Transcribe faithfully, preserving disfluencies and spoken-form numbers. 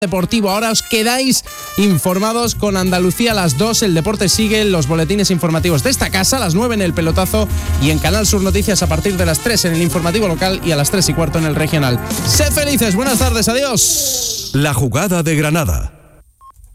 Deportivo. Ahora os quedáis informados con Andalucía a las dos. El deporte sigue, los boletines informativos de esta casa, a las nueve en el Pelotazo y en Canal Sur Noticias a partir de las tres en el informativo local y a las tres y cuarto en el regional. Sed felices, buenas tardes, adiós. La jugada de Granada.